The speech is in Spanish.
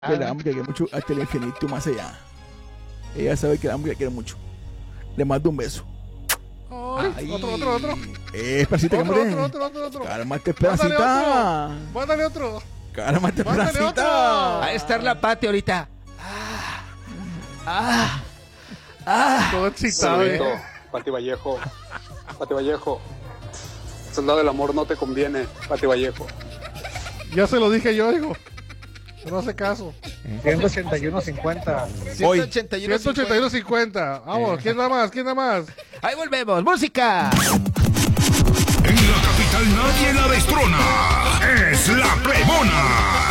Que la amo, que quiere mucho hasta el infinito y más allá. Ella sabe que la amo, que la quiere mucho. Le mando un beso. Ay, otro. Espacita, Otro. Cálmate, Espacita. Mándale otro. Cálmate, Mándale Espacita. otro. Va a estar la Pati ahorita. Todo excitado. Saludito, Pati Vallejo. Soldado del amor no te conviene, Pati Vallejo. Ya se lo dije yo, hijo. No hace caso. 181.50. 181.50. Vamos, ¿quién da más? Ahí volvemos, música. En la capital nadie la destrona. Es la Plebona.